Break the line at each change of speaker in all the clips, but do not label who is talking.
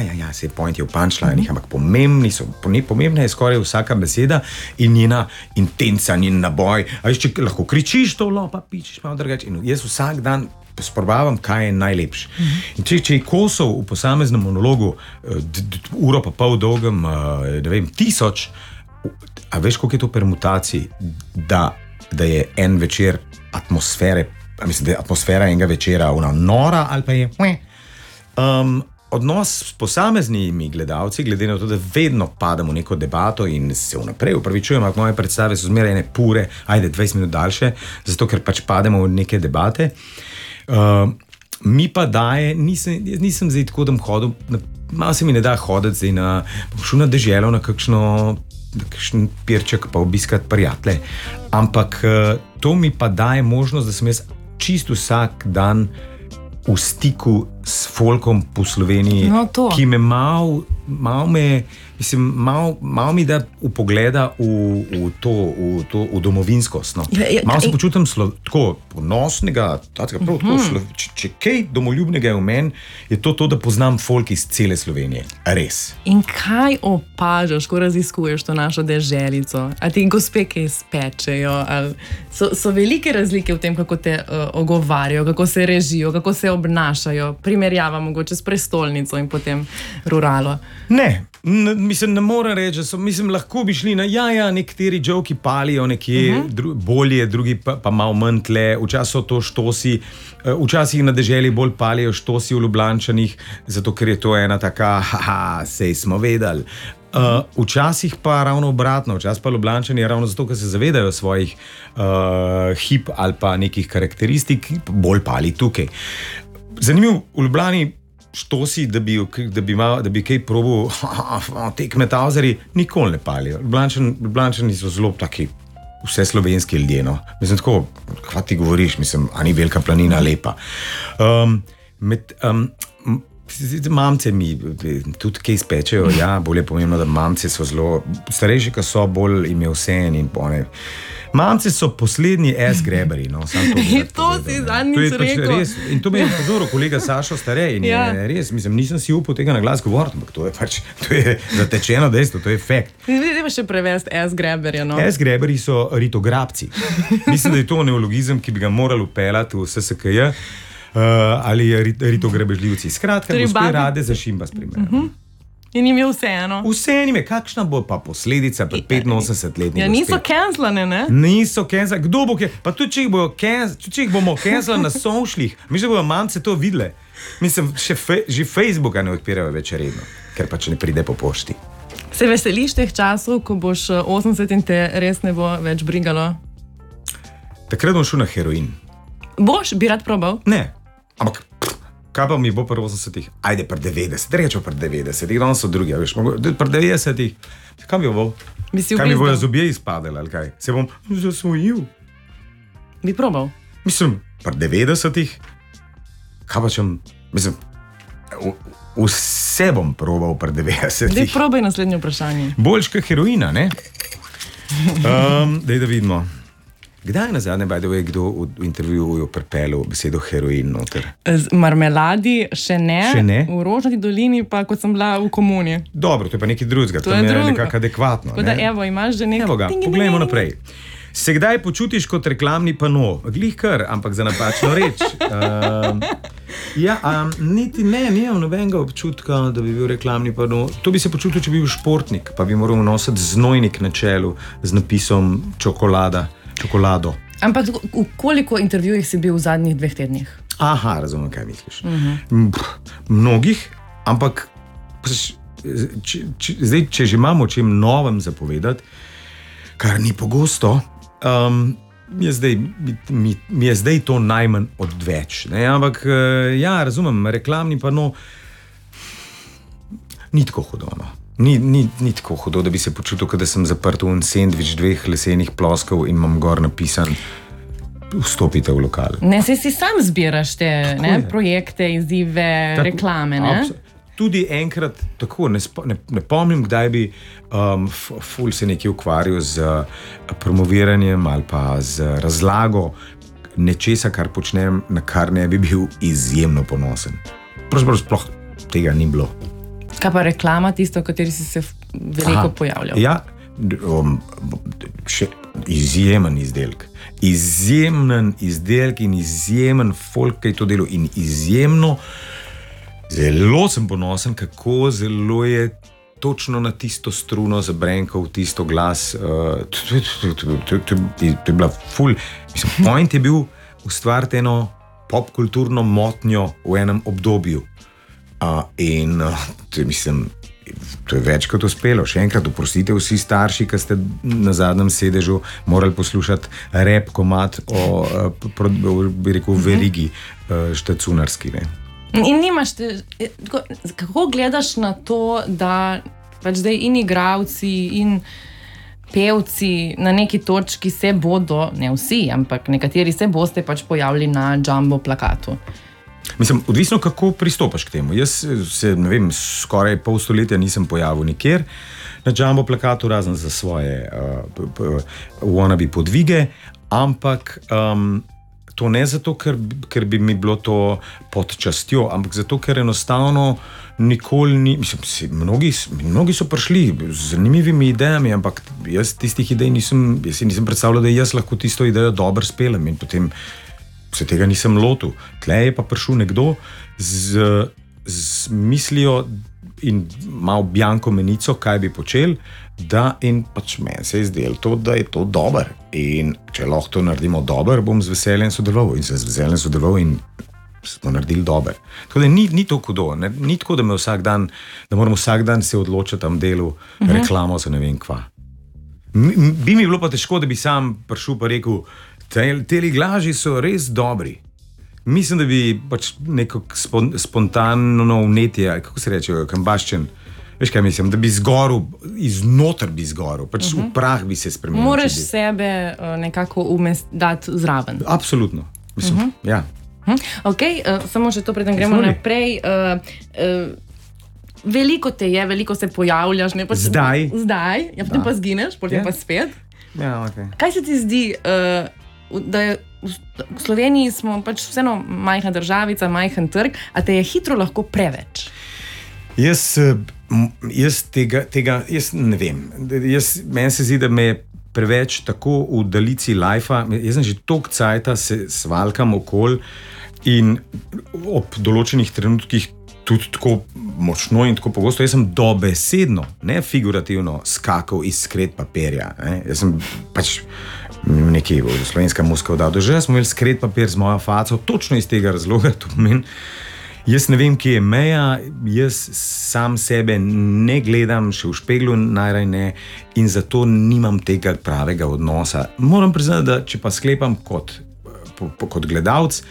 se point je v punchline, ampak pomembna je skoraj vsaka beseda in njena intenca, njen naboj. A veš, če lahko kričiš to, pa pičeš malo drugače. In jaz vsak dan sprobavam, kaj je najlepše. In če je kosov v posameznem monologu uro pa pol dolgem, ne vem, 1000, a veš, koliko je to permutacij, da je en večer atmosfere, mislim, da je atmosfera enega večera ona nora ali pa je odnos s posameznimi gledalci, glede na to, da vedno pademo v neko debato in se vnaprej upravičujem, ampak moje predstave so zmeraj ene pure, 20 minut daljše, zato ker pač pademo v neke debate. Mi pa daje, nisem zdaj tako, da bom hodil, malo se mi ne da hoditi zdaj šel na deželo, na kakšen pirček pa obiskat prijatelje, ampak to mi pa daje možnost, da sem jaz čisto vsak dan v stiku s folkom po Sloveniji, ki me malo mi da upogleda v domovinskost. No. Malo se počutim tako ponosnega, prav tako, če kaj domoljubnega je v meni, je to, da poznam folk iz cele Slovenije. Res.
In kaj opažaš, ko raziskuješ to našo deželico? A ti gospe kaj spečejo? So velike razlike v tem, kako te ogovarjajo, kako se režijo, kako se obnašajo? Primerjava mogoče s prestolnico in potem ruralo.
Ne, mislim, ne morem reči, lahko bi šli nekateri joki palijo nekje bolje, drugi pa malo manj tle, včasih so to štosi, včasih na deželi bolj palijo štosi v Ljubljančanih, zato ker je to ena taka, sej smo vedeli. Včasih pa ravno obratno, včasih pa Ljubljančani ravno zato, ker se zavedajo svojih hip ali pa nekih karakteristik, bolj pali tukaj. Zanimivo, v Ljubljani štosi, da bi kaj probal, te kmetavzari nikoli ne palijo. Ljubljančani so zelo taki vse slovenski ljudje, no. Mislim tako, kaj ti govoriš, a ni velika planina lepa. Mamce mi tudi kaj spečejo, bolj je pomembno, da mamce so zelo, starejši, ki so bolj ime vsejen in pone. Mamce so poslednji S-greberi, no, sam
to si zadnjič rekel.
Res, in to mi je pozoril kolega Sašo Starej in je res, nisem si upal tega na glas govoriti, ampak to je zatečeno dejstvo, to je fakt.
Zdaj pa še prevesti S-greberja, no.
S-greberi so ritograbci. Mislim, da je to neologizem, ki bi ga morali upeljati v SSKJ, ali ritogrebežljivci. Skratka, gospe rade za Šimbas primer.
In jim je vseeno.
Vseeno je, kakšna bo pa posledica pred 85-letnimi.
Ja, niso cancelane, ne?
Niso cancelane. Kdo bo pa tudi, če jih bomo cancelali na socialih, mislim, da bodo mamce to videle. Mislim, že Facebooka ne odpirajo več redno, ker pač ne pride po pošti.
Se veseliš teh časov, ko boš 80 in te res ne bo več brigalo?
Takrat bom šel na heroin.
Boš? Bi rad probal?
Ne, ampak kaj pa mi bo pri 80-ih? Ajde, pri 90, rečo pri 90-ih, danes so drugi, veš, pri 90-ih, kaj bi bo? Kaj mi bojo zobje izpadali, ali kaj? Se bom zasvojil.
Bi probal?
Mislim, pri 90-ih, kaj pa čem, mislim, vse bom probal pri 90-ih.
Dej probaj naslednje vprašanje.
Boljš kot heroina, ne? Dej da vidimo. Kdaj je nazadnje, by the way, kdo v intervjuju pripeljal besedo heroin noter?
Z Marmeladi še ne, v Rožnati dolini pa, kot sem bila v komuni.
Dobro, to je pa nekaj drugega, to je nekako adekvatno.
Tako da evo, imaš že nekaj.
Evo ga, poglejmo naprej. Se kdaj počutiš kot reklamni pano? Glih kar, ampak za napačno reč. Niti ne, nimam nobenega občutka, da bi bil reklamni pano. To bi se počutil, če bi bil športnik, pa bi moral nositi znojnik na čelu z napisom čokolado.
Ampak v koliko intervjujih si bil v zadnjih 2 tednih?
Aha, razumem, kaj misliš. Mnogih, ampak zdaj, če že imamo o čem novem zapovedati, kar ni pogosto, mi je zdaj to najmanj odveč. Ne? Ampak razumem, reklamni pano ni tako hudo, no. Ni tako hudo, da bi se počutil, da sem zaprt v en sendvič 2 lesenih ploskov in imam gor napisan vstopite v lokal.
Ne, si sam zbiraš te projekte, izzive, reklame, ne?
Tudi enkrat tako, ne pomnim, kdaj bi ful se nekaj ukvarjal z promoviranjem ali pa z razlago nečesa, kar počnem, na kar ne bi bil izjemno ponosen. Pravzaprav sploh tega ni bilo.
Kaj pa reklama, tisto, v kateri si se veliko pojavljal?
Ja, izjemen izdelek. Izjemen izdelek in izjemen folk, ki je to delal. In izjemno, zelo sem ponosen, kako zelo je točno na tisto struno zabrenkal tisto glas. To je bila ful. Mislim, point je bil ustvariti eno popkulturno motnjo v enem obdobju. Mislim, to je več kot uspelo. Še enkrat oprostite vsi starši, ki ste na zadnjem sedežu morali poslušati rap komad o verigi štacunarski.
In nimaš kako gledaš na to, da pač zdaj in igravci in pevci na neki točki se bodo, ne vsi, ampak nekateri se boste pač pojavili na jumbo plakatu?
Mislim, odvisno kako pristopaš k temu. Jaz se, ne vem, skoraj pol stoletja nisem pojavil nikjer na jumbo plakatu, razen za svoje wannabe podvige, ampak to ne zato, ker bi mi bilo to pod častjo, ampak zato, ker enostavno nikoli ni, mislim, mnogi so prišli z zanimivimi idejami, ampak jaz tistih idej nisem predstavljal, da jaz lahko tisto idejo dobro spelem in potem se tega nisem lotil. Tle je pa prišel nekdo z mislijo in malo bjanko menico, kaj bi počel, in pač meni se je zdelo to, da je to dober. In če lahko to naredimo dober, bom z veseljem sodeloval. In se z veseljem sodeloval in smo naredili dober. Tako da ni to hudo. Ni tako, da moram vsak dan se odločiti tam delu reklamo za ne vem kva. Bi mi bilo pa težko, da bi sam prišel pa rekel, te glaži so res dobri. Mislim, da bi pač neko spontano vnetje, kako se reče, kambaščen, veš kaj mislim, da bi zgoril, iznoter bi zgoril, pač v prah bi se spremenil.
Moraš sebe nekako dati zraven.
Absolutno. Mislim, ja.
Ok, samo še to, preden gremo naprej. Veliko te je, veliko se pojavljaš. Ne, pač zdaj, ja, potem pa zgineš, potem pa spet.
Ja, okay.
Kaj se ti zdi, da je v Sloveniji smo pač vseeno majhna državica, majhen trg, a te je hitro lahko preveč?
Jaz ne vem. Meni se zdi, da me je preveč tako v dalici lajfa. Jaz sem že toliko cajta se svalkam okoli in ob določenih trenutkih tudi tako močno in tako pogosto. Jaz sem dobesedno, ne figurativno, skakal iz skret papirja. Jaz sem pač nekaj v slovenska muska vdal. Že smo imeli skret papir z mojo faco, točno iz tega razloga. To pomeni, jaz ne vem, kje je meja, jaz sam sebe ne gledam, še v špeglu najraj ne, in zato nimam tega pravega odnosa. Moram priznati, da če pa sklepam kot gledalec,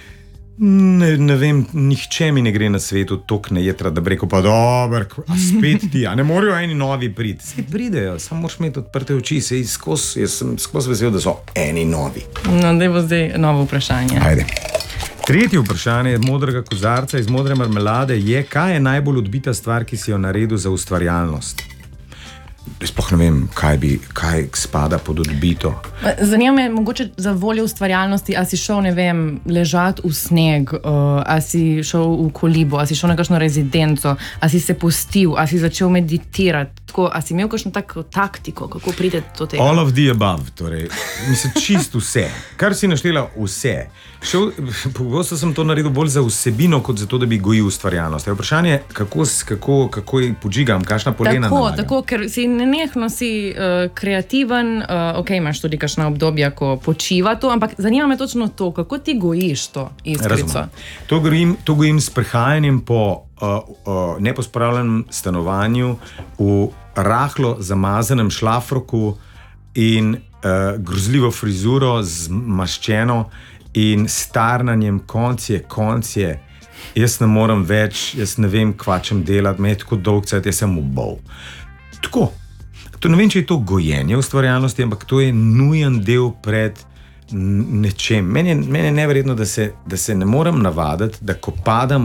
ne vem, nihče mi ne gre na svetu toliko nejetra, da bi rekel, pa dober, a spet ti, a ne morajo eni novi priti. Se pridejo, samo moraš imeti odprte oči, jaz sem skozi vesel, da so eni novi.
No, da bo zdaj novo vprašanje.
Ajde. Tretje vprašanje modrega kozarca iz modre marmelade je, kaj je najbolj odbita stvar, ki si jo naredil za ustvarjalnost? Sploh ne vem, kaj spada pod odbito.
Zanima me, mogoče za voljo ustvarjalnosti, a si šel, ne vem, ležati v sneg, a si šel v kolibo, a si šel na kakšno rezidenco, a si se pustil, a si začel meditirati, tako, a si imel kakšno tako taktiko, kako pride do tega?
All of the above, torej, mislim, čist vse. Kar si naštela vse. Pogosto sem to naredil bolj za vsebino, kot za to, da bi gojil ustvarjalnost. Je vprašanje, kako jih podžigam, kakšna polena nalagam.
Tako, ker si nenehno si kreativen, ok, imaš tudi kakšna obdobja, ko počiva to, ampak zanima me točno to, kako ti gojiš to iskrico.
To gojim s prehajanjem po nepospravljenem stanovanju v rahlo zamazanem šlafroku in grozljivo frizuro zmaščeno in starnanjem koncije. Jaz ne morem več, jaz ne vem, kva čem delati, me je tako dolg cajt, jaz sem obol. Tako. To ne vem, če je to gojenje ustvarjalnosti, ampak to je nujen del pred nečem. Meni je neverjetno, da se ne morem navaditi, da ko padam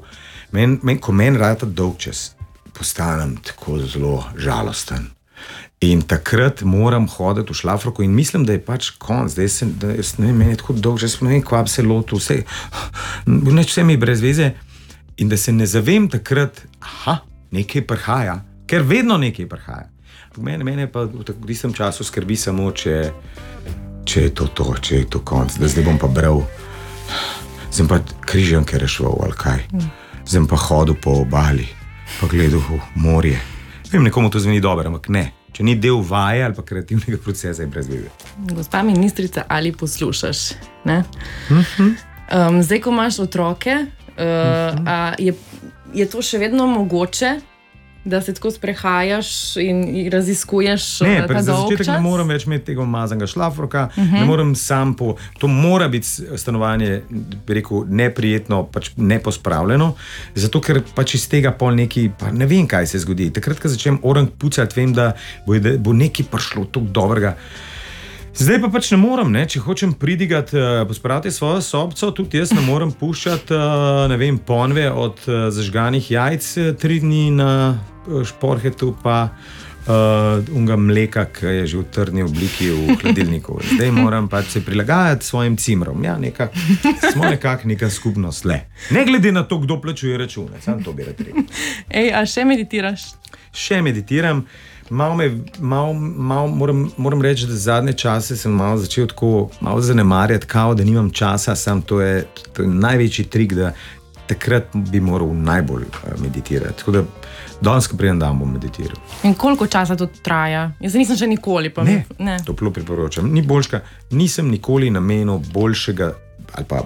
ko meni rata dolg čas, postanem tako zelo žalosten. In takrat moram hoditi v šlafroku in mislim, da je pač konc. Jaz ne vem, meni je tako dolg čas, ne vem, kva bi se lotil, vse mi je brez veze. In da se ne zavem takrat, nekaj prihaja, ker vedno nekaj prihaja. Mene pa v tistem času skrbi samo, če je to, če je to konc, da zdaj bom pa bral, zdaj pa križanke rešval ali kaj, zdaj pa hodil po obali, pa gledal v morje. Vem, nekomu to zveni dobro, ampak ne. Če ni del vaje ali pa kreativnega procesa, je brez veze.
Gospa ministrica, ali poslušaš? Ne? Zdaj, ko imaš otroke, je to še vedno mogoče, da se tako sprehajaš in raziskuješ ta dolg čas? Ne,
za začetek ne moram več imeti tega umazanega šlafroka, ne moram sam to mora biti stanovanje, bi rekel, neprijetno, pač nepospravljeno, zato ker pač iz tega pol neki, pa ne vem, kaj se zgodi. Takrat, ko začnem orang pucati, vem, da bo nekaj prišlo tako dobrega. Zdaj pa pač ne morem, ne? Če hočem pridigati, pospraviti svojo sobco, tudi jaz ne morem puščati, ne vem, ponve od zažganih jajc 3 dni na šporhetu, pa unga mleka, ki je že v trdni obliki v hladilniku. Zdaj moram pač se prilagajati svojim cimrom. Ja, smo nekako neka skupnost le. Ne glede na to, kdo plačuje račune, sam to bi rad rekel.
A še meditiraš?
Še meditiram. Moram reči, da zadnje čase sem malo začel tako malo zanemarjati, kao, da nimam časa, sam to je največji trik, da takrat bi moral najbolj meditirati. Tako da danes, ko pridem dan, bom meditiral.
In koliko časa to traja? Jaz nisem še nikoli. Pa
ne, toplo priporočam. Nisem nikoli namenil boljšega ali pa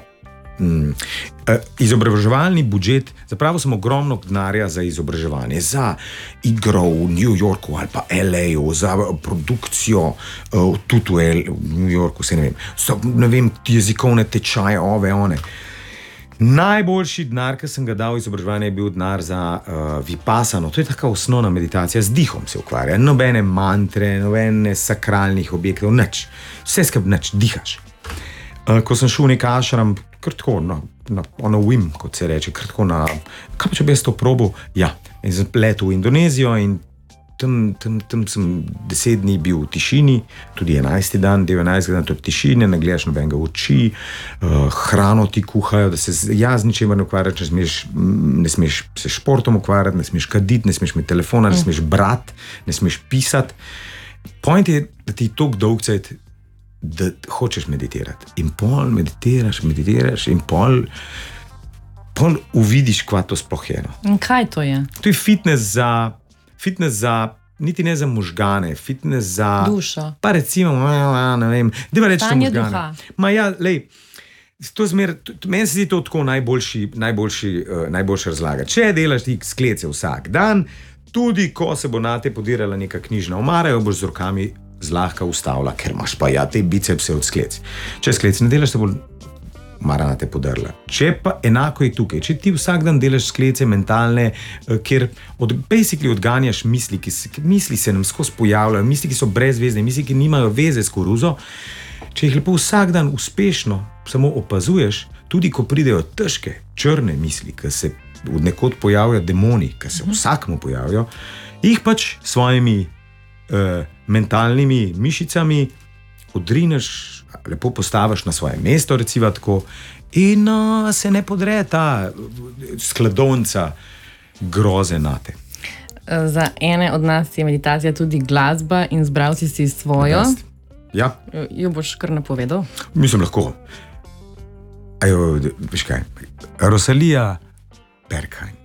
izobraževalni budžet, zapravo sem ogromno denarja za izobraževanje, za igro v New Yorku ali pa LA-u, za produkcijo tudi v New Yorku, ne vem, jezikovne tečaje, one. Najboljši denar, ki sem ga dal v izobraževanje, je bil denar za vipassano. To je taka osnovna meditacija, z dihom se ukvarja, nobene mantre, nobene sakralnih objektov, nič. Vse skupaj nič, dihaš. Ko sem šel v nek ašram, krtko na whim, kot se reče, krtko na, kaj pa če bi jaz to probal? Ja, in sem letel v Indonezijo in tam sem 10 dni bil v tišini, tudi 11. dan, 19. dan, to je tišine, ne gledaš nobenega v oči, hrano ti kuhajo, da se z ničemer ne ukvarjaš, ne smeš se športom ukvarjati, ne smeš kaditi, ne smeš imeti telefona, ne smeš brati, ne smeš pisati. Point je, da ti je toliko dolgcajt, da hočeš meditirati. In pol meditiraš in pol uvidiš, kva to sploh je.
In kaj to je?
To je fitness za niti ne za možgane, fitness za
dušo.
Pa recimo, ne vem, deva reči za možgane.
Duha.
Ma ja, lej, meni se zdi to tako najboljša razlaga. Če delaš ti sklece vsak dan, tudi ko se bo nate podirala neka knjižna omara, jo boš z rokami zlahka ustavila, ker imaš pa te bicepse od sklec. Če sklec ne delaš, se bo omara nate podrla. Če pa enako je tukaj, če ti vsak dan delaš sklece mentalne, kjer basically odganjaš misli, misli se nam skozi pojavljajo, misli, ki so brezvezne, misli, ki nimajo veze s koruzo, če jih lepo vsak dan uspešno samo opazuješ, tudi ko pridejo težke, črne misli, ki se od nekod pojavljajo demoni, ki se vsakmu pojavljajo, jih pač svojimi mentalnimi mišicami odrineš, lepo postaviš na svoje mesto, recimo tako, in se ne podre ta skladovnica groze nate.
Za ene od nas je meditacija tudi glasba in zbral si svojo.
Ja.
Jo boš kar napovedal?
Mislim, lahko. Veš kaj? Rosalija Berghain.